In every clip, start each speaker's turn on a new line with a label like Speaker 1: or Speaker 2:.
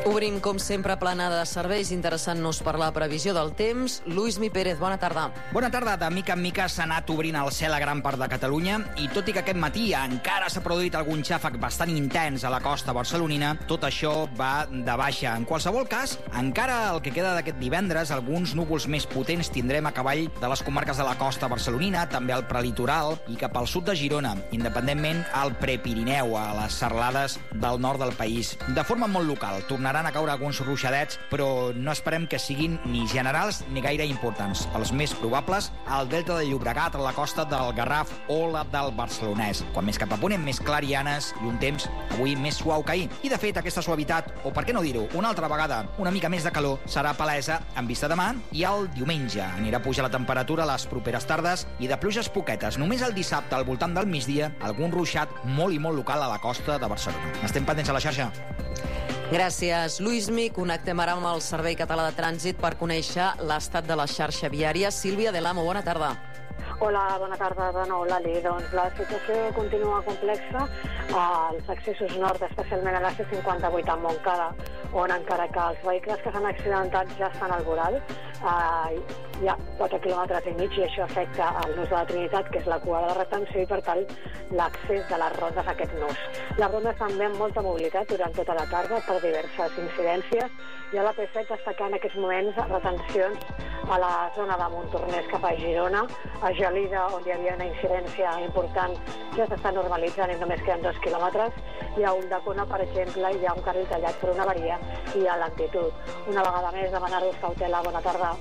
Speaker 1: Obrim, com sempre, planada de serveis. Interessant-nos per la previsió del temps. Luismi Pérez, bona tarda.
Speaker 2: Bona tarda. De mica en mica s'ha anat obrint el cel a gran part de Catalunya i tot i que aquest matí encara s'ha produït algun xàfec bastant intens a la costa barcelonina, tot això va de baixa. En qualsevol cas, encara el que queda d'aquest divendres, alguns núvols més potents tindrem a cavall de les comarques de la costa barcelonina, també al prelitoral i cap al sud de Girona, independentment al Prepirineu, a les serralades del nord del país. De forma molt local, tornaran a caure alguns ruixadets, però no esperem que siguin ni generals ni gaire importants. Els més probables, al delta del Llobregat, a la costa del Garraf o la del Barcelonès. Quan més cap a ponent, més clarianes i un temps avui més suau que ahir. I de fet, aquesta suavitat, o per què no dir-ho, una altra vegada, una mica més de calor, serà palesa en vista demà i el diumenge. Anirà a pujar la temperatura a les properes tardes i de pluges poquetes. Només el dissabte, al voltant del migdia, algun ruixat molt i molt local a la costa de Barcelona. Estem pendents a la xarxa.
Speaker 1: Gràcies, Luismi. Connectem ara amb el Servei Català de Trànsit per conèixer l'estat de la xarxa viària. Sílvia Delamo, bona tarda.
Speaker 3: Hola, bona tarda de nou, Lali. Doncs la situació continua complexa als accessos nord, especialment a la C58 a Montcada, on encara que els vehicles que s'han accidentat ja estan al voral, hi ha 4 quilòmetres i mig i això afecta el nus de la Trinitat, que és la cua de la retenció, i per tant l'accés de les rondes a aquest nus. Les rondes també amb molta mobilitat durant tota la tarda per diverses incidències, i a la P7 destacar en aquests moments retencions a la zona de Montornès cap a Girona, a Gelida, on hi havia una incidència important, ja s'està normalitzant i només queden 2 quilòmetres, i a Ulldecona, per exemple, hi ha un carril tallat per una avaria i a lentitud. Una vegada més, demanar-vos cautela. Bona tarda.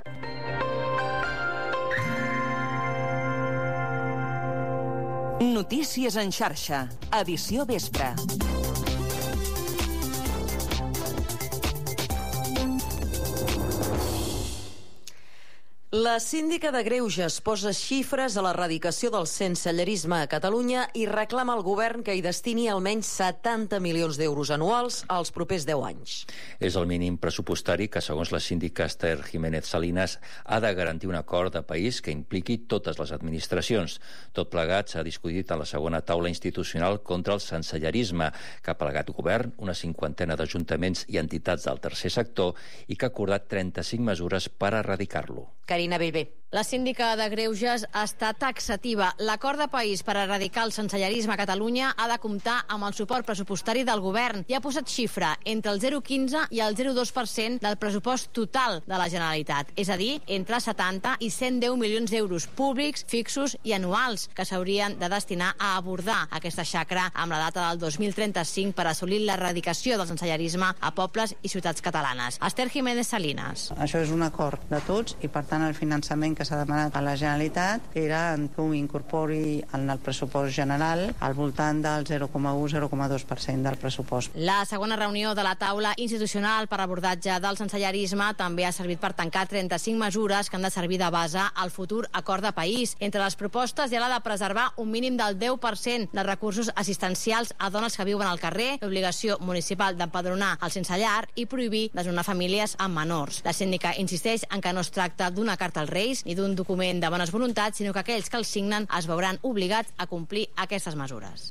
Speaker 4: Notícies en xarxa, edició vespre.
Speaker 1: La síndica de Greuges posa xifres a l'erradicació del sensellarisme a Catalunya i reclama al govern que hi destini almenys 70 milions d'euros anuals als propers 10 anys.
Speaker 5: És el mínim pressupostari que, segons la síndica Esther Jiménez Salinas, ha de garantir un acord de país que impliqui totes les administracions. Tot plegat s'ha discutit a la segona taula institucional contra el sensellarisme, que ha plegat govern, una 50ena d'ajuntaments i entitats del tercer sector i que ha acordat 35 mesures per erradicar-lo.
Speaker 1: Carina Bellver.
Speaker 6: La síndica de Greuges està taxativa. L'acord de país per erradicar el sensellarisme a Catalunya ha de comptar amb el suport pressupostari del govern i ha posat xifra entre el 0,15 i el 0,2% del pressupost total de la Generalitat, és a dir, entre 70 i 110 milions d'euros públics, fixos i anuals, que s'haurien de destinar a abordar aquesta xacra amb la data del 2035 per assolir l'erradicació del sensellarisme a pobles i ciutats catalanes. Esther Jiménez Salinas.
Speaker 7: Això és un acord de tots i, per tant, el finançament que s'ha demanat a la Generalitat era que ho incorpori en el pressupost general al voltant del 0,1-0,2% del pressupost.
Speaker 6: La segona reunió de la taula institucional per abordatge del sensellarisme també ha servit per tancar 35 mesures que han de servir de base al futur acord de país. Entre les propostes hi ha la de preservar un mínim del 10% dels recursos assistencials a dones que viuen al carrer, l'obligació municipal d'empadronar el sense llar i prohibir desnonar famílies amb menors. La síndica insisteix en que no es tracta d'una carta als Reis ni d'un document de bones voluntats, sinó que aquells que els signen es veuran obligats a complir aquestes mesures.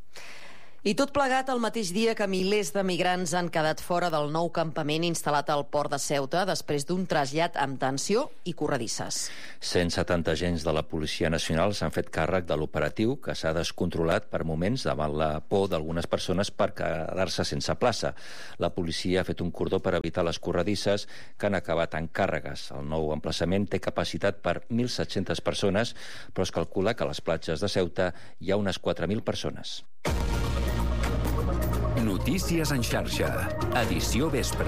Speaker 1: I tot plegat el mateix dia que milers de migrants han quedat fora del nou campament instal·lat al port de Ceuta després d'un trasllat amb tensió i corredisses.
Speaker 5: 170 agents de la Policia Nacional s'han fet càrrec de l'operatiu, que s'ha descontrolat per moments davant la por d'algunes persones per quedar-se sense plaça. La policia ha fet un cordó per evitar les corredisses, que han acabat en càrregues. El nou emplaçament té capacitat per 1.700 persones, però es calcula que a les platges de Ceuta hi ha unes 4.000 persones.
Speaker 8: Notícies en xarxa, edició vespre.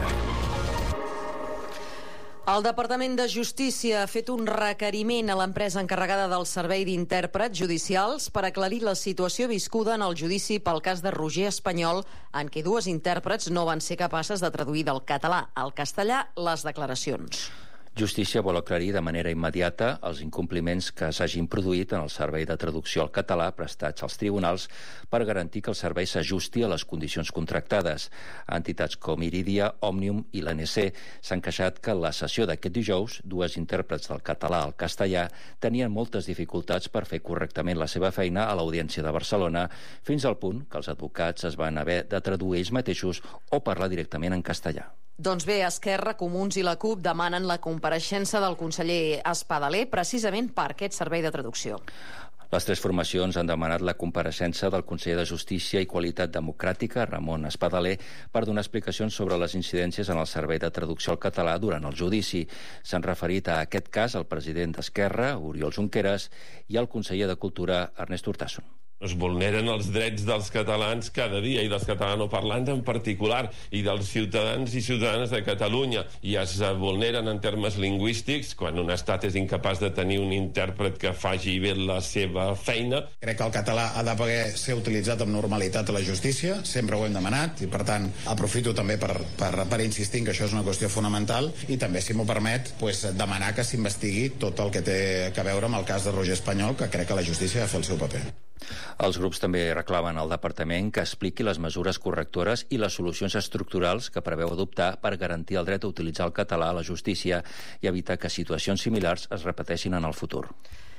Speaker 1: El Departament de Justícia ha fet un requeriment a l'empresa encarregada del servei d'intèrprets judicials per aclarir la situació viscuda en el judici pel cas de Roger Espanyol, en què 2 intèrprets no van ser capaces de traduir del català al castellà les declaracions.
Speaker 5: Justícia vol aclarir de manera immediata els incompliments que s'hagin produït en el servei de traducció al català prestats als tribunals per garantir que el servei s'ajusti a les condicions contractades. Entitats com Iridia, Òmnium i l'ANC s'han queixat que en la sessió d'aquest dijous, dues intèrprets del català al castellà tenien moltes dificultats per fer correctament la seva feina a l'Audiència de Barcelona, fins al punt que els advocats es van haver de traduir ells mateixos o parlar directament en castellà.
Speaker 1: Doncs bé, Esquerra, Comuns i la CUP demanen la compareixença del conseller Espadaler precisament per aquest servei de traducció.
Speaker 5: Les tres formacions han demanat la compareixença del conseller de Justícia i Qualitat Democràtica, Ramon Espadaler, per donar explicacions sobre les incidències en el servei de traducció al català durant el judici. S'han referit a aquest cas al president d'Esquerra, Oriol Junqueras, i al conseller de Cultura, Ernest Urtasun.
Speaker 9: Es vulneren els drets dels catalans cada dia i dels catalanoparlants en particular i dels ciutadans i ciutadanes de Catalunya, i es vulneren en termes lingüístics quan un estat és incapaç de tenir un intèrpret que faci bé la seva feina.
Speaker 10: Crec que el català ha de poder ser utilitzat amb normalitat a la justícia, sempre ho hem demanat i per tant aprofito també per insistir en que això és una qüestió fonamental i també, si m'ho permet, demanar que s'investigui tot el que té a veure amb el cas de Roger Espanyol, que crec que la justícia ha de fer el seu paper.
Speaker 5: Els grups també reclamen al departament que expliqui les mesures correctores i les solucions estructurals que preveu adoptar per garantir el dret a utilitzar el català a la justícia i evitar que situacions similars es repeteixin en el futur.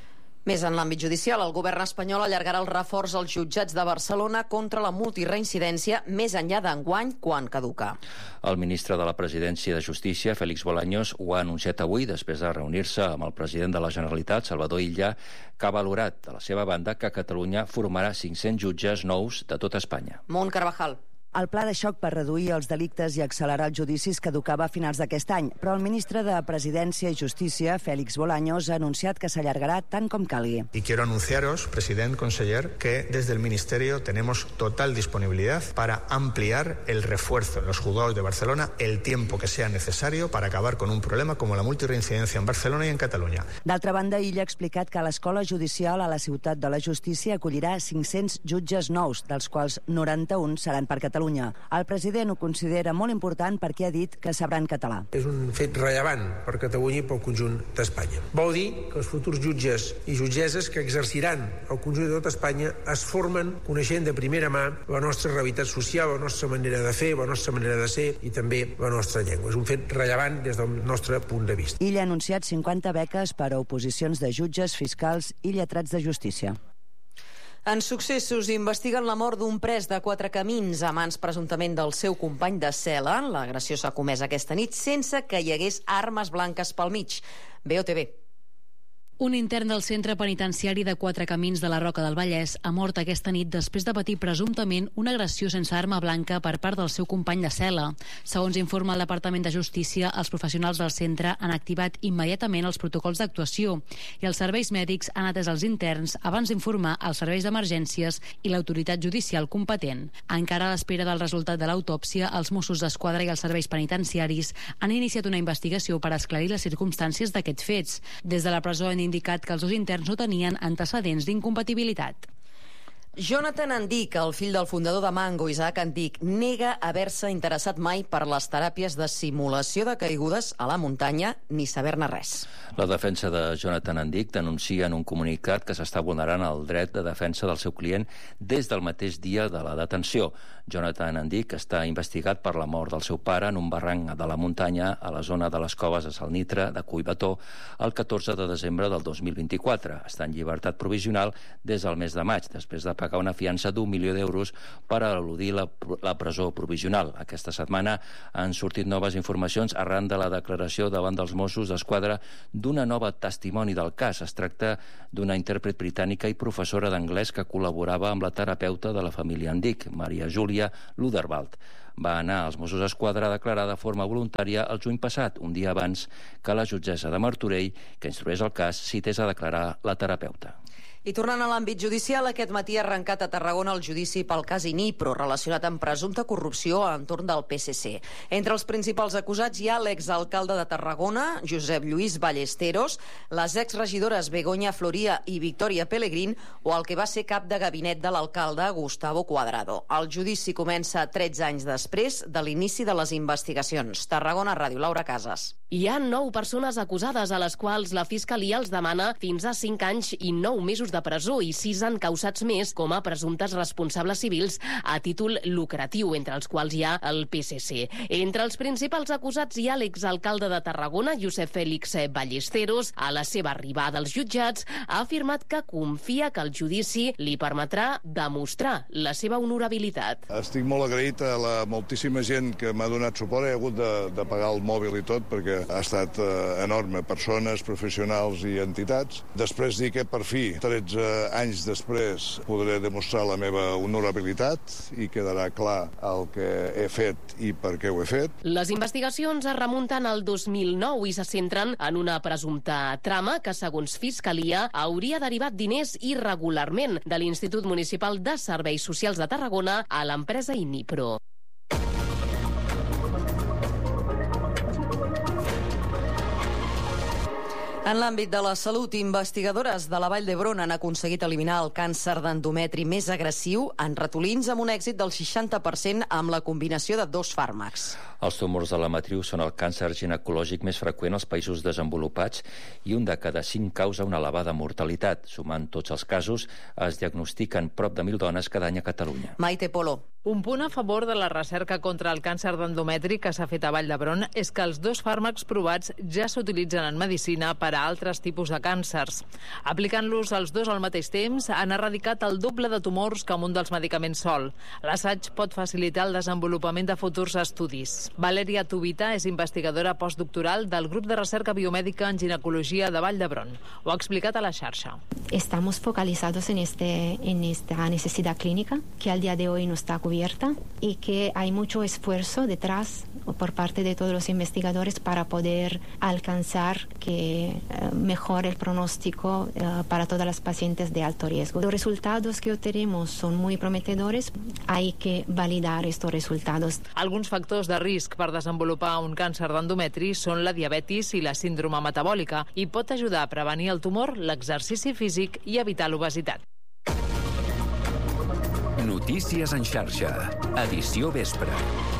Speaker 1: Més en l'àmbit judicial, el govern espanyol allargarà el reforç als jutjats de Barcelona contra la multireincidència més enllà d'enguany, quan caduca.
Speaker 5: El ministre de la Presidència de Justícia, Félix Bolaños, ho ha anunciat avui després de reunir-se amb el president de la Generalitat, Salvador Illa, que ha valorat de la seva banda que Catalunya formarà 500 jutges nous de tot Espanya.
Speaker 1: Mont Carvajal.
Speaker 11: El pla de xoc per reduir els delictes i accelerar els judicis caducava a finals d'aquest any, però el ministre de Presidència i Justícia, Félix Bolaños, ha anunciat que s'allargarà tant com calgui.
Speaker 12: Y quiero anunciaros, president, conseller, que desde el Ministerio tenemos total disponibilidad para ampliar el refuerzo en los juzgados de Barcelona el tiempo que sea necesario para acabar con un problema como la multirreincidencia en Barcelona y en Catalunya.
Speaker 11: D'altra banda, Illa ha explicat que l'Escola Judicial a la Ciutat de la Justícia acollirà 500 jutges nous, dels quals 91 seran per Catalunya. El president ho considera molt important perquè ha dit que sabran català.
Speaker 13: És un fet rellevant per Catalunya i pel conjunt d'Espanya. Vol dir que els futurs jutges i jutgesses que exerciran el conjunt de tot Espanya es formen coneixent de primera mà la nostra realitat social, la nostra manera de fer, la nostra manera de ser i també la nostra llengua. És un fet rellevant des del nostre punt de vista.
Speaker 11: Illa ha anunciat 50 beques per a oposicions de jutges, fiscals i lletrats de justícia.
Speaker 1: En Successos investiguen la mort d'un pres de Quatrecamins a mans presumptament del seu company de cel·la. L'agressió s'ha comès aquesta nit sense que hi hagués armes blanques pel mig. BOTV.
Speaker 14: Un intern del centre penitenciari de Quatrecamins de la Roca del Vallès ha mort aquesta nit després de patir presumptament una agressió sense arma blanca per part del seu company de cel·la. Segons informa el Departament de Justícia, els professionals del centre han activat immediatament els protocols d'actuació i els serveis mèdics han atès els interns abans d'informar els serveis d'emergències i l'autoritat judicial competent. Encara a l'espera del resultat de l'autòpsia, els Mossos d'Esquadra i els serveis penitenciaris han iniciat una investigació per esclarir les circumstàncies d'aquests fets. Des de la presó han indicat que els dos interns no tenien antecedents d'incompatibilitat.
Speaker 1: Jonathan Andic, el fill del fundador de Mango, Isaac Andic, nega haver-se interessat mai per les teràpies de simulació de caigudes a la muntanya ni saber-ne res.
Speaker 5: La defensa de Jonathan Andic denuncia en un comunicat que s'està vulnerant el dret de defensa del seu client des del mateix dia de la detenció. Jonathan Andic està investigat per la mort del seu pare en un barranc de la muntanya a la zona de les Coves de Salnitre de Collbató el 14 de desembre del 2024. Està en llibertat provisional des del mes de maig, després de pagar una fiança d'1 milió d'euros per eludir la presó provisional. Aquesta setmana han sortit noves informacions arran de la declaració davant dels Mossos d'Esquadra d'una nova testimoni del cas. Es tracta d'una intèrpret britànica i professora d'anglès que col·laborava amb la terapeuta de la família Andic, Maria Júlia Ludervald. Va anar als Mossos d'Esquadra a declarar de forma voluntària el juny passat, un dia abans que la jutgessa de Martorell, que instrueix el cas, cités a declarar la terapeuta.
Speaker 1: I tornant a l'àmbit judicial, aquest matí ha arrencat a Tarragona el judici pel cas Inipro, relacionat amb presumpta corrupció a entorn del PSC. Entre els principals acusats hi ha l'exalcalde de Tarragona, Josep Lluís Ballesteros, les exregidores Begoña Floría i Victòria Pelegrín o el que va ser cap de gabinet de l'alcalde, Gustavo Cuadrado. El judici comença 13 anys després de l'inici de les investigacions. Tarragona Ràdio, Laura Casas.
Speaker 15: Hi ha 9 persones acusades a les quals la Fiscalia els demana fins a 5 anys i 9 mesos de presó i 6 encausats més com a presumptes responsables civils a títol lucratiu, entre els quals hi ha el PSC. Entre els principals acusats hi ha l'exalcalde de Tarragona, Josep Félix Ballesteros. A la seva arribada als jutjats ha afirmat que confia que el judici li permetrà demostrar la seva honorabilitat.
Speaker 16: Estic molt agraït a la moltíssima gent que m'ha donat suport. He hagut de pagar el mòbil i tot perquè ha estat enorme, persones, professionals i entitats. Després dir que per fi, 13 anys després, podré demostrar la meva honorabilitat i quedarà clar el que he fet i per què ho he fet.
Speaker 15: Les investigacions es remunten al 2009 i se centren en una presumpta trama que, segons Fiscalia, hauria derivat diners irregularment de l'Institut Municipal de Serveis Socials de Tarragona a l'empresa Inipro.
Speaker 1: En l'àmbit de la salut, investigadores de la Vall d'Hebron han aconseguit eliminar el càncer d'endometri més agressiu en ratolins amb un èxit del 60% amb la combinació de 2 fàrmacs.
Speaker 5: Els tumors de la matriu són el càncer ginecològic més freqüent als països desenvolupats i un de cada 5 causa una elevada mortalitat. Sumant tots els casos, es diagnostiquen prop de 1.000 dones cada any a Catalunya.
Speaker 1: Maite Polo.
Speaker 17: Un punt a favor de la recerca contra el càncer d'endometri que s'ha fet a Vall d'Hebron és que els 2 fàrmacs provats ja s'utilitzen en medicina per a altres tipus de càncers. Aplicant-los els 2 al mateix temps, han erradicat el doble de tumors que amb un dels medicaments sol. L'assaig pot facilitar el desenvolupament de futurs estudis. Valeria Tubita és investigadora postdoctoral del grup de recerca biomèdica en ginecologia de Vall d'Hebron. Ho ha explicat a la xarxa.
Speaker 18: Estamos focalizados en esta necesidad clínica que al día de hoy no está cubierta y que hay mucho esfuerzo detrás por parte de todos los investigadores para poder alcanzar que mejore el pronóstico para todas las pacientes de alto riesgo. Los resultados que obtenemos son muy prometedores, hay que validar estos resultados.
Speaker 17: Alguns factors de risc per desenvolupar un càncer d'endometri són la diabetis i la síndrome metabòlica i pot ajudar a prevenir el tumor, l'exercici físic i evitar l'obesitat.
Speaker 8: Notícies en xarxa. Edició vespre.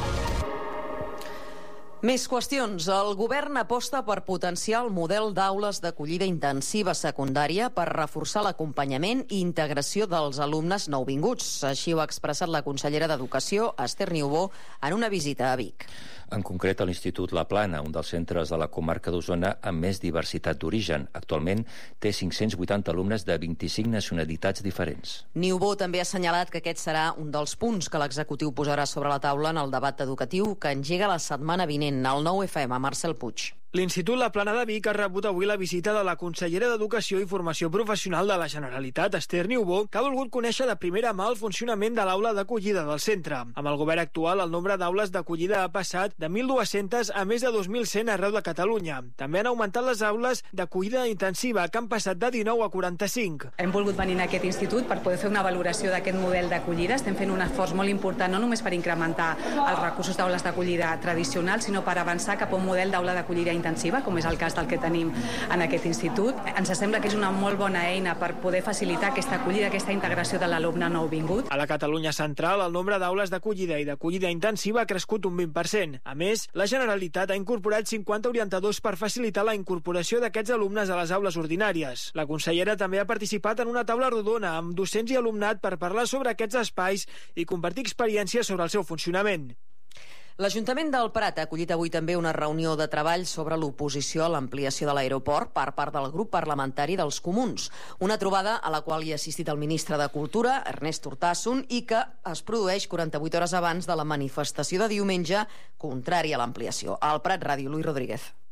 Speaker 1: Més qüestions. El govern aposta per potenciar el model d'aules d'acollida intensiva secundària per reforçar l'acompanyament i integració dels alumnes nouvinguts. Així ho ha expressat la consellera d'Educació, Esther Niubó, en una visita a Vic.
Speaker 5: En concret, a l'Institut La Plana, un dels centres de la comarca d'Osona amb més diversitat d'origen. Actualment té 580 alumnes de 25 nacionalitats diferents.
Speaker 1: Niubó també ha assenyalat que aquest serà un dels punts que l'executiu posarà sobre la taula en el debat educatiu que engega la setmana vinent al 9FM, Marcel Puig.
Speaker 19: L'Institut La Plana de Vic ha rebut avui la visita de la consellera d'Educació i Formació Professional de la Generalitat, Esther Niubó, que ha volgut conèixer de primera mà el funcionament de l'aula d'acollida del centre. Amb el govern actual, el nombre d'aules d'acollida ha passat de 1.200 a més de 2.100 arreu de Catalunya. També han augmentat les aules d'acollida intensiva, que han passat de 19 a 45.
Speaker 20: Hem volgut venir a aquest institut per poder fer una valoració d'aquest model d'acollida. Estem fent un esforç molt important, no només per incrementar els recursos d'aules d'acollida tradicionals, sinó per avançar cap a un model d'aula d'acollida intensiva, com és el cas del que tenim en aquest institut. Ens sembla que és una molt bona eina per poder facilitar aquesta acollida, aquesta integració de l'alumne nouvingut.
Speaker 19: A la Catalunya central, el nombre d'aules d'acollida i d'acollida intensiva ha crescut un 20%. A més, la Generalitat ha incorporat 50 orientadors per facilitar la incorporació d'aquests alumnes a les aules ordinàries. La consellera també ha participat en una taula rodona amb docents i alumnat per parlar sobre aquests espais i compartir experiències sobre el seu funcionament.
Speaker 1: L'Ajuntament del Prat ha acollit avui també una reunió de treball sobre l'oposició a l'ampliació de l'aeroport per part del grup parlamentari dels Comuns. Una trobada a la qual hi ha assistit el ministre de Cultura, Ernest Urtasun, i que es produeix 48 hores abans de la manifestació de diumenge contrària a l'ampliació. Al Prat Ràdio, Luis Rodríguez.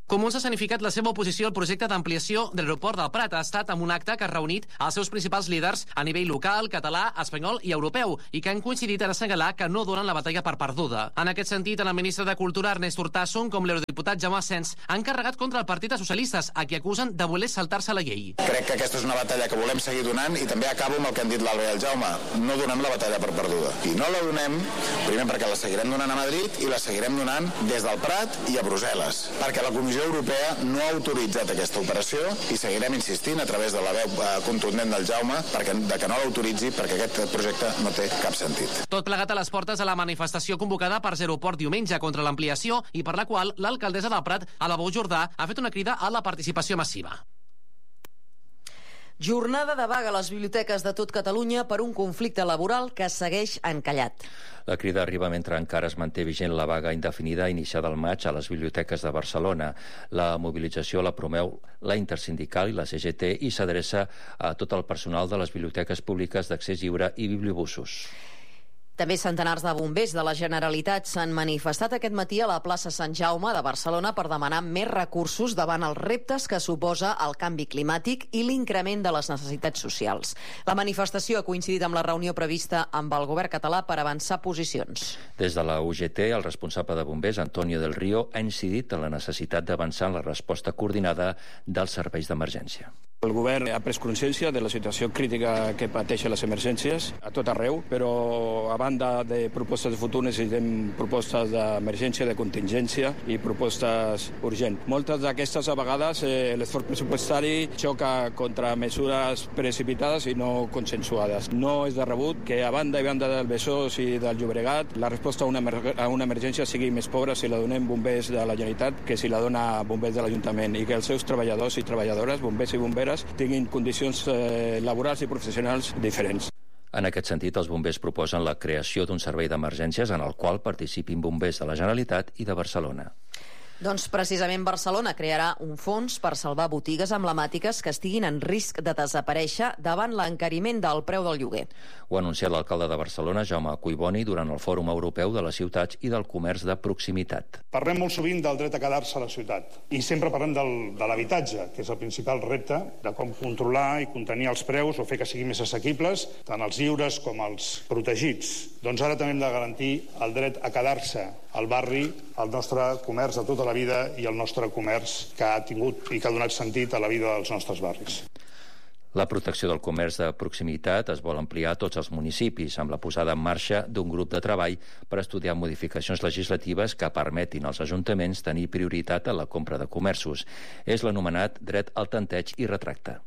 Speaker 21: Comuns ha significat la seva oposició al projecte d'ampliació de l'aeroport del Prat. Ha estat amb un acte que ha reunit els seus principals líders a nivell local, català, espanyol i europeu, i que han coincidit en assenyalar que no donen la batalla per perduda. En aquest sentit, tant el ministre de Cultura, Ernest Urtasun, com l'eurodiputat Jaume Asens han carregat contra el Partit dels Socialistes, a qui acusen de voler saltar-se la llei.
Speaker 10: Crec que aquesta és una batalla que volem seguir donant i també acabo amb el que han dit l'Alba i el Jaume. No donem la batalla per perduda. I no la donem, primer perquè la seguirem donant a Madrid i la seguirem donant des del Prat i a Brussel·les, perquè la Comissió Europea no ha autoritzat aquesta operació i seguirem insistint a través de la veu contundent del Jaume que no l'autoritzi, perquè aquest projecte no té cap sentit.
Speaker 21: Tot plegat a les portes de la manifestació convocada per Zeroport diumenge contra l'ampliació i per la qual l'alcaldessa del Prat, Ada Bou Jordà, ha fet una crida a la participació massiva.
Speaker 1: Jornada de vaga a les biblioteques de tot Catalunya per un conflicte laboral que segueix encallat.
Speaker 5: La crida arriba mentre encara es manté vigent la vaga indefinida iniciada al maig a les biblioteques de Barcelona. La mobilització la promeu la Intersindical i la CGT i s'adreça a tot el personal de les biblioteques públiques d'accés lliure i bibliobussos.
Speaker 1: També centenars de bombers de la Generalitat s'han manifestat aquest matí a la plaça Sant Jaume de Barcelona per demanar més recursos davant els reptes que suposa el canvi climàtic i l'increment de les necessitats socials. La manifestació ha coincidit amb la reunió prevista amb el govern català per avançar posicions.
Speaker 5: Des de la UGT, el responsable de bombers, Antonio del Río, ha incidit en la necessitat d'avançar en la resposta coordinada dels serveis d'emergència.
Speaker 22: El govern ha pres consciència de la situació crítica que pateixen les emergències a tot arreu, però a banda de propostes de futur necessitem propostes d'emergència, de contingència i propostes urgents. Moltes d'aquestes, a vegades, l'esforç pressupostari xoca contra mesures precipitades i no consensuades. No és de rebut que a banda i banda del Besòs i del Llobregat la resposta a una emergència sigui més pobra si la donem bombers de la Generalitat que si la dona bombers de l'Ajuntament, i que els seus treballadors i treballadores, bombers i bomberes, tinguin condicions laborals i professionals diferents.
Speaker 5: En aquest sentit, els bombers proposen la creació d'un servei d'emergències en el qual participin bombers de la Generalitat i de Barcelona.
Speaker 1: Doncs precisament Barcelona crearà un fons per salvar botigues emblemàtiques que estiguin en risc de desaparèixer davant l'encariment del preu del lloguer.
Speaker 5: Ho ha anunciat l'alcalde de Barcelona, Jaume Collboni, durant el Fòrum Europeu de les Ciutats i del Comerç de Proximitat.
Speaker 23: Parlem molt sovint del dret a quedar-se a la ciutat i sempre parlem de l'habitatge, que és el principal repte de com controlar i contenir els preus o fer que siguin més assequibles, tant els lliures com els protegits. Doncs ara també hem de garantir el dret a quedar-se al barri, al nostre comerç de tota la vida i el nostre comerç que ha tingut i que ha donat sentit a la vida dels nostres barris.
Speaker 5: La protecció del comerç de proximitat es vol ampliar a tots els municipis amb la posada en marxa d'un grup de treball per estudiar modificacions legislatives que permetin als ajuntaments tenir prioritat en la compra de comerços. És l'anomenat dret al tanteig i retracte.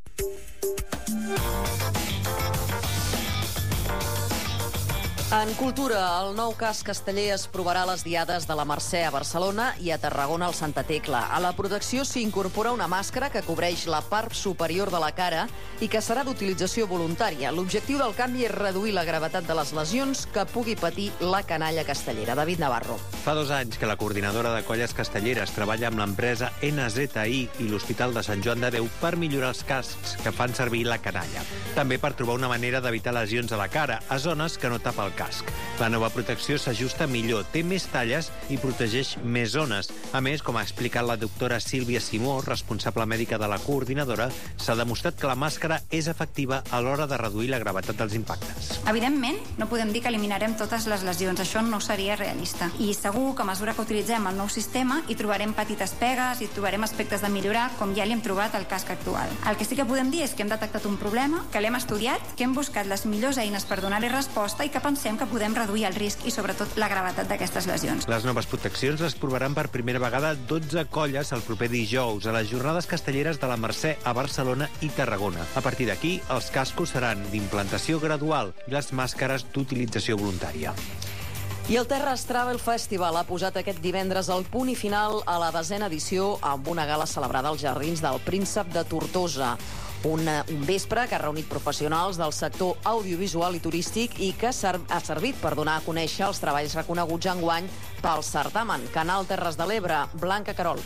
Speaker 1: En cultura, el nou cas casteller es provarà a les diades de la Mercè a Barcelona i a Tarragona al Santa Tecla. A la protecció s'incorpora una màscara que cobreix la part superior de la cara i que serà d'utilització voluntària. L'objectiu del canvi és reduir la gravetat de les lesions que pugui patir la canalla castellera. David Navarro.
Speaker 24: Fa 2 anys que la coordinadora de colles castelleres treballa amb l'empresa NZI i l'Hospital de Sant Joan de Déu per millorar els cascs que fan servir la canalla. També per trobar una manera d'evitar lesions a la cara, a zones que no tapa el casc. La nova protecció s'ajusta millor, té més talles i protegeix més zones. A més, com ha explicat la doctora Sílvia Simó, responsable mèdica de la coordinadora, s'ha demostrat que la màscara és efectiva a l'hora de reduir la gravetat dels impactes.
Speaker 25: Evidentment, no podem dir que eliminarem totes les lesions, això no seria realista. I segur que a mesura que utilitzem el nou sistema hi trobarem petites pegues, hi trobarem aspectes de millorar, com ja li hem trobat al casc actual. El que sí que podem dir és que hem detectat un problema, que l'hem estudiat, que hem buscat les millors eines per donar-hi resposta i que pensem que podem reduir el risc i sobretot la gravetat d'aquestes lesions.
Speaker 24: Les noves proteccions les provaran per primera vegada 12 colles el proper dijous a les jornades castelleres de la Mercè a Barcelona i Tarragona. A partir d'aquí, els cascos seran d'implantació gradual i les màscares d'utilització voluntària.
Speaker 1: I el Terres Travel Festival ha posat aquest divendres el punt i final a la 10a edició amb una gala celebrada als Jardins del Príncep de Tortosa. Un vespre que ha reunit professionals del sector audiovisual i turístic i que ha servit per donar a conèixer els treballs reconeguts enguany pel certamen. Canal Terres de l'Ebre, Blanca Carol.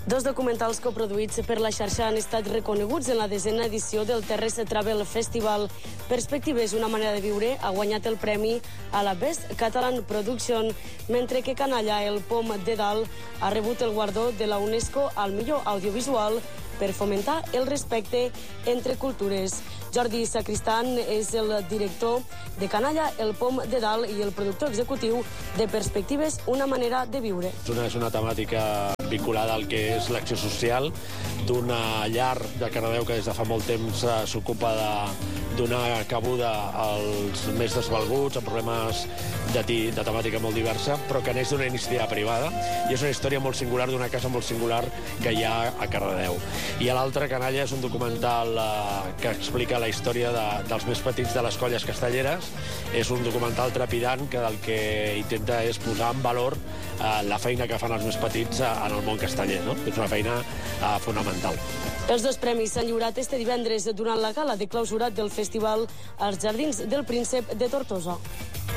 Speaker 2: Dos documentals coproduïts per la xarxa han estat reconeguts en la 10ª edició del Terres Travel Festival. Perspectives, una manera de viure, ha guanyat el premi a la Best Catalan Production, mentre que Canalla, el pom de dalt, ha rebut el guardó de la UNESCO al millor audiovisual per fomentar el respecte entre cultures. Jordi Sacristán és el director de Canalla, el pom de dalt i el productor executiu de Perspectives, una manera de viure.
Speaker 3: És una temàtica vinculada al que és l'acció social d'una llar de Cardedeu que des de fa molt temps s'ocupa de donar cabuda als més desvalguts, amb problemes de temàtica molt diversa, però que neix d'una iniciativa privada, i és una història molt singular d'una casa molt singular que hi ha a Cardedeu. I a l'altre, Canalla, és un documental que explica la història dels més petits de les colles castelleres. És un documental trepidant que el que intenta és posar en valor la feina que fan els més petits en el món casteller, no? És una feina fonamental.
Speaker 2: Els dos premis s'han lliurat este divendres durant la gala de clausurat del festival als Jardins del Príncep de Tortosa.